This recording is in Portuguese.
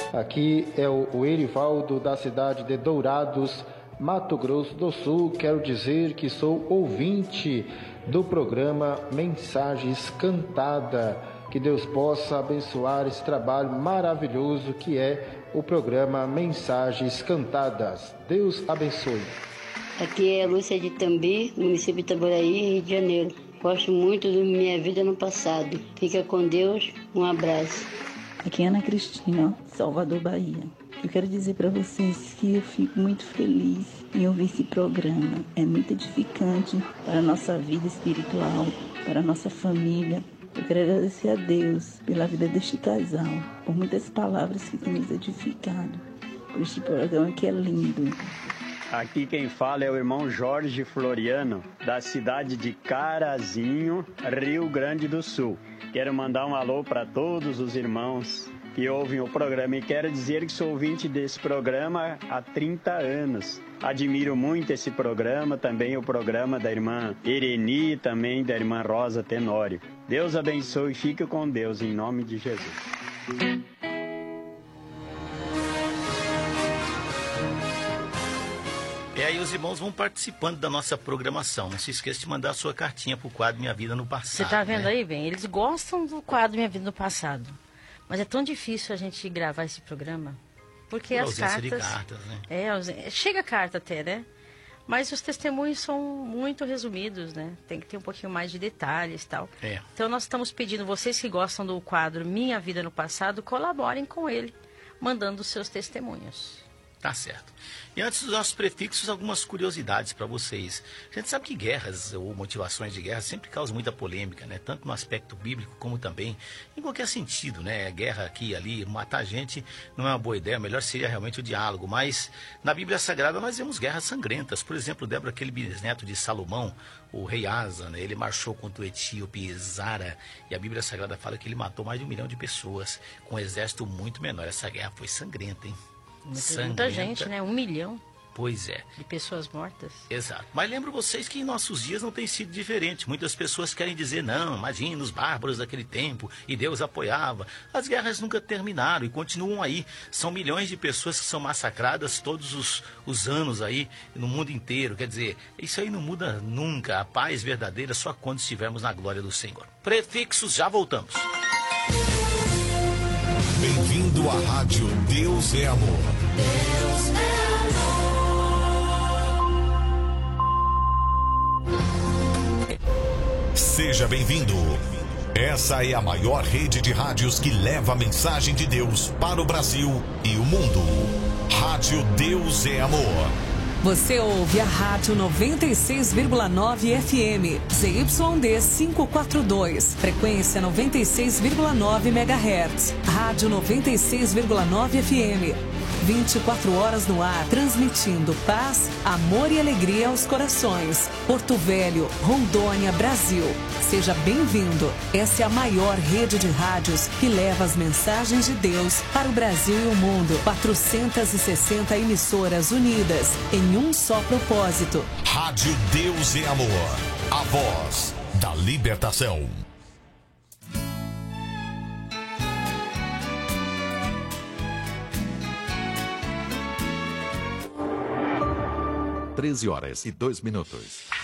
Aqui é o Erivaldo da cidade de Dourados, Mato Grosso do Sul. Quero dizer que sou ouvinte do programa Mensagens Cantada. Que Deus possa abençoar esse trabalho maravilhoso que é o programa Mensagens Cantadas. Deus abençoe. Aqui é a Lúcia de Tambi, município de Itaboraí, Rio de Janeiro. Gosto muito da minha vida no passado. Fica com Deus. Um abraço. Aqui é Ana Cristina, Salvador, Bahia. Eu quero dizer para vocês que eu fico muito feliz em ouvir esse programa. É muito edificante para a nossa vida espiritual, para a nossa família. Eu quero agradecer a Deus pela vida deste casal, por muitas palavras que tem nos edificado, por este programa que é lindo. Aqui quem fala é o irmão Jorge Floriano, da cidade de Carazinho, Rio Grande do Sul. Quero mandar um alô para todos os irmãos que ouvem o programa e quero dizer que sou ouvinte desse programa há 30 anos. Admiro muito esse programa, também o programa da irmã Ereni e também da irmã Rosa Tenório. Deus abençoe e fique com Deus, em nome de Jesus. E aí os irmãos vão participando da nossa programação. Não se esqueça de mandar a sua cartinha pro quadro Minha Vida no Passado. Você tá vendo, né? Aí, bem, eles gostam do quadro Minha Vida no Passado. Mas é tão difícil a gente gravar esse programa. Porque as cartas... de cartas, né? Chega carta até, né? Mas os testemunhos são muito resumidos, né? Tem que ter um pouquinho mais de detalhes e tal. Então nós estamos pedindo, vocês que gostam do quadro Minha Vida no Passado, colaborem com ele, mandando os seus testemunhos. Tá certo. E antes dos nossos prefixos, algumas curiosidades para vocês. A gente sabe que guerras ou motivações de guerra sempre causam muita polêmica, né? Tanto no aspecto bíblico como também em qualquer sentido, né? Guerra aqui e ali, matar gente não é uma boa ideia, melhor seria realmente o diálogo. Mas na Bíblia Sagrada nós vemos guerras sangrentas. Por exemplo, Débora, aquele bisneto de Salomão, o rei Asa, né? Ele marchou contra o etíope Zara e a Bíblia Sagrada fala que ele matou mais de 1 milhão de pessoas com um exército muito menor. Essa guerra foi sangrenta, hein? Muita gente, né? 1 milhão. Pois é. De pessoas mortas. Exato. Mas lembro vocês que em nossos dias não tem sido diferente. Muitas pessoas querem dizer, não, imagina os bárbaros daquele tempo e Deus apoiava. As guerras nunca terminaram e continuam aí. São milhões de pessoas que são massacradas todos os anos aí no mundo inteiro. Quer dizer, isso aí não muda nunca. A paz verdadeira só quando estivermos na glória do Senhor. Prefixos, já voltamos. Bem-vindo à Rádio Deus é Amor. Deus é amor. Seja bem-vindo. Essa é a maior rede de rádios que leva a mensagem de Deus para o Brasil e o mundo. Rádio Deus é Amor. Você ouve a Rádio 96,9 FM, ZYD 542, frequência 96,9 MHz, Rádio 96,9 FM, 24 horas no ar, transmitindo paz, amor e alegria aos corações. Porto Velho, Rondônia, Brasil. Seja bem-vindo. Essa é a maior rede de rádios que leva as mensagens de Deus para o Brasil e o mundo. 460 emissoras unidas em um só propósito. Rádio Deus é Amor. A voz da libertação. 13 horas e 2 minutos.